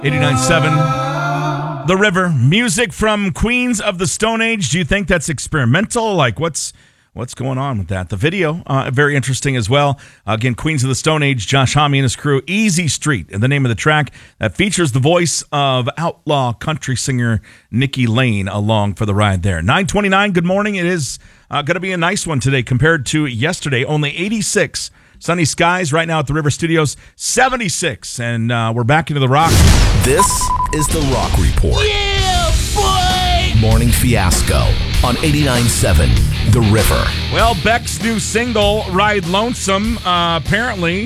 89.7 The River. Music from Queens of the Stone Age. Do you think that's experimental? Like, what's going on with that? The video, very interesting as well. Again, Queens of the Stone Age, Josh Homme and his crew. Easy Street, and the name of the track that features the voice of outlaw country singer Nikki Lane along for the ride there. 9:29, good morning. It is going to be a nice one today compared to yesterday. Only 86 sunny skies right now at the River Studios, 76, and we're back into the rock. This is the Rock Report. Yeah, boy! Morning Fiasco on 89.7 The River. Well, Beck's new single, Ride Lonesome, apparently,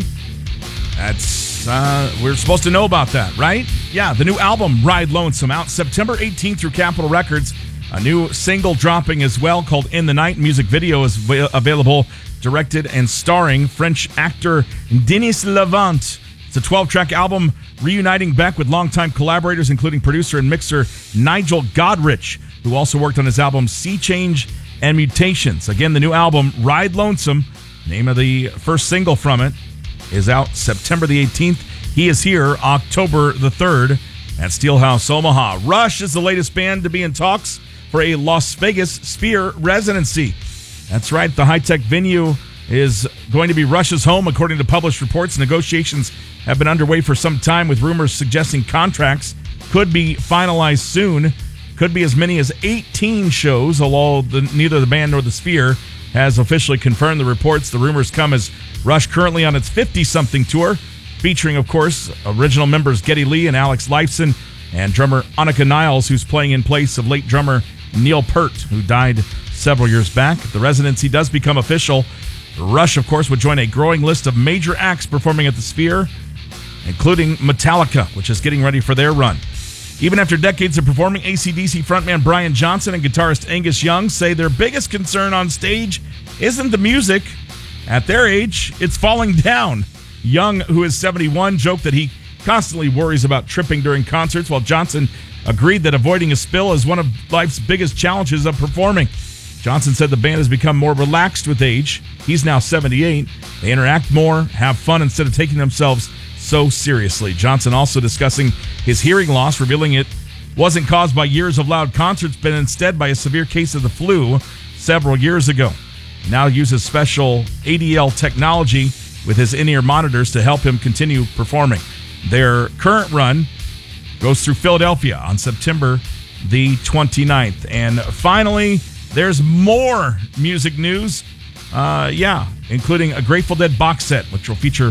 that's, we're supposed to know about that, right? Yeah, the new album, Ride Lonesome, out September 18th through Capitol Records. A new single dropping as well called In the Night. Music video is available, directed and starring French actor Denis Lavant. It's a 12-track album reuniting Beck with longtime collaborators, including producer and mixer Nigel Godrich, who also worked on his album Sea Change and Mutations. Again, the new album, Ride Lonesome, name of the first single from it, is out September the 18th. He is here October the 3rd at Steelhouse Omaha. Rush is the latest band to be in talks for a Las Vegas Sphere residency. That's right, the high-tech venue is going to be Rush's home, according to published reports. Negotiations have been underway for some time, with rumors suggesting contracts could be finalized soon. Could be as many as 18 shows, although neither the band nor the Sphere has officially confirmed the reports. The rumors come as Rush currently on its 50-something tour, featuring, of course, original members Geddy Lee and Alex Lifeson, and drummer Annika Niles, who's playing in place of late drummer Neil Peart, who died several years back. The residency does become official. Rush, of course, would join a growing list of major acts performing at the Sphere, including Metallica, which is getting ready for their run. Even after decades of performing, AC/DC frontman Brian Johnson and guitarist Angus Young say their biggest concern on stage isn't the music. At their age, it's falling down. Young, who is 71, joked that he constantly worries about tripping during concerts, while Johnson agreed that avoiding a spill is one of life's biggest challenges of performing. Johnson said the band has become more relaxed with age. He's now 78. They interact more, have fun instead of taking themselves so seriously. Johnson also discussing his hearing loss, revealing it wasn't caused by years of loud concerts, but instead by a severe case of the flu several years ago. He now uses special ADL technology with his in-ear monitors to help him continue performing. Their current run goes through Philadelphia on September the 29th. And finally, there's more music news, including a Grateful Dead box set, which will feature